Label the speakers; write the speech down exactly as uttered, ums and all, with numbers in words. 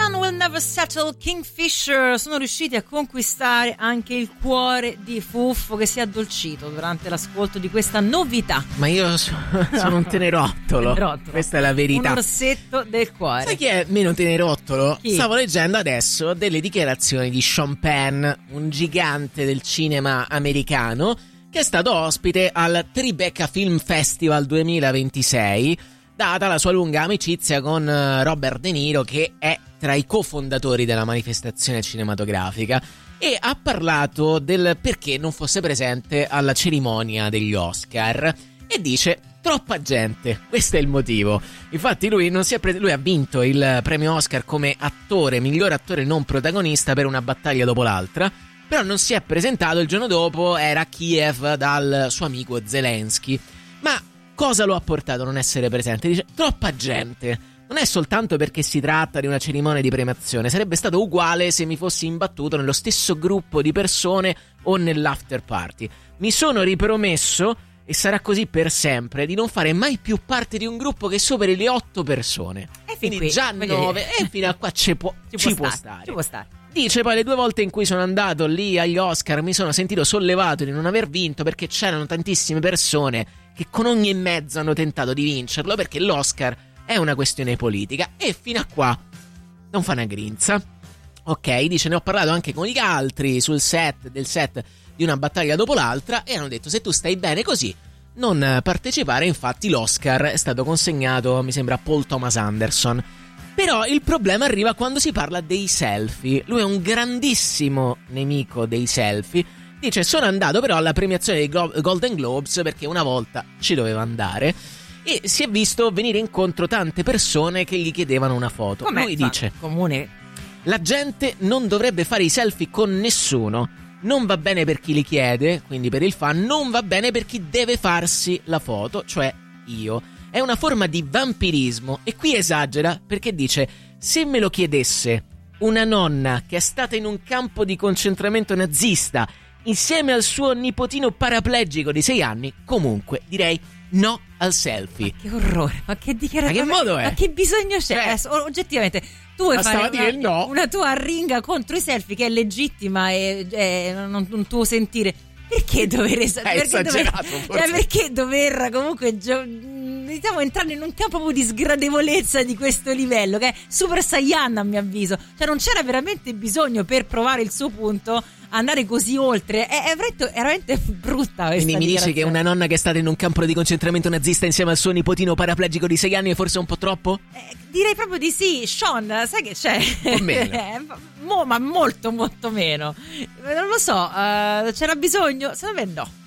Speaker 1: Sun Will Never Settle, Kingfisher sono riusciti a conquistare anche il cuore di Fuffo, che si è addolcito durante l'ascolto di questa novità.
Speaker 2: Ma io so, sono un tenerottolo. tenerottolo, questa è la verità.
Speaker 1: Un orsetto del cuore.
Speaker 2: Sai chi è meno tenerottolo?
Speaker 1: Chi?
Speaker 2: Stavo leggendo adesso delle dichiarazioni di Sean Penn, un gigante del cinema americano, che è stato ospite al Tribeca Film Festival duemilaventisei, data la sua lunga amicizia con Robert De Niro, che è tra i cofondatori della manifestazione cinematografica, e ha parlato del perché non fosse presente alla cerimonia degli Oscar e dice: troppa gente, questo è il motivo. Infatti lui non si è pre- lui ha vinto il premio Oscar come attore, miglior attore non protagonista per Una battaglia dopo l'altra, però non si è presentato. Il giorno dopo era a Kiev dal suo amico Zelensky. Ma cosa lo ha portato a non essere presente? Dice: troppa gente. Non è soltanto perché si tratta di una cerimonia di premiazione, sarebbe stato uguale se mi fossi imbattuto nello stesso gruppo di persone o nell'after party. Mi sono ripromesso, e sarà così per sempre, di non fare mai più parte di un gruppo che superi le otto persone.
Speaker 1: E
Speaker 2: quindi
Speaker 1: qui,
Speaker 2: già nove, e fino a qua ci può, ci
Speaker 1: ci
Speaker 2: ci
Speaker 1: può
Speaker 2: può
Speaker 1: stare,
Speaker 2: stare.
Speaker 1: ci può stare.
Speaker 2: Dice poi: le due volte in cui sono andato lì agli Oscar mi sono sentito sollevato di non aver vinto, perché c'erano tantissime persone che con ogni mezzo hanno tentato di vincerlo, perché l'Oscar è una questione politica. E fino a qua non fa una grinza. Ok, dice: ne ho parlato anche con gli altri sul set del set di Una battaglia dopo l'altra, e hanno detto: se tu stai bene così, non partecipare. Infatti l'Oscar è stato consegnato, mi sembra, a Paul Thomas Anderson. Però il problema arriva quando si parla dei selfie. Lui è un grandissimo nemico dei selfie. Dice: sono andato però alla premiazione dei Glo- Golden Globes perché una volta ci doveva andare, e si è visto venire incontro tante persone che gli chiedevano una foto.
Speaker 1: Com'è?
Speaker 2: Lui dice:
Speaker 1: comune.
Speaker 2: la gente non dovrebbe fare i selfie con nessuno. Non va bene per chi li chiede, quindi per il fan. Non va bene per chi deve farsi la foto, cioè io. È una forma di vampirismo. E qui esagera, perché dice: se me lo chiedesse una nonna che è stata in un campo di concentramento nazista insieme al suo nipotino paraplegico di sei anni, comunque direi no al selfie.
Speaker 1: Ma che orrore, ma che dichiarazione,
Speaker 2: ma che modo è?
Speaker 1: Ma che bisogno c'è? Eh, oggettivamente tu vuoi fare una,
Speaker 2: no.
Speaker 1: una tua arringa contro i selfie, che è legittima e è non un tuo sentire. Perché dover es-
Speaker 2: è
Speaker 1: perché
Speaker 2: esagerato,
Speaker 1: dover, eh, perché dover comunque gio- iniziamo a entrare in un campo proprio di sgradevolezza di questo livello, che è Super Saiyan, a mio avviso. Cioè non c'era veramente bisogno, per provare il suo punto, andare così oltre. È, è, veramente, è veramente brutta questa.
Speaker 2: Quindi mi dici che una nonna che è stata in un campo di concentramento nazista insieme al suo nipotino paraplegico di sei anni è forse un po' troppo?
Speaker 1: Eh, direi proprio di sì. Sean, sai che c'è?
Speaker 2: Un po' meno.
Speaker 1: eh, mo, ma molto molto meno. Non lo so, uh, c'era bisogno? Secondo me no.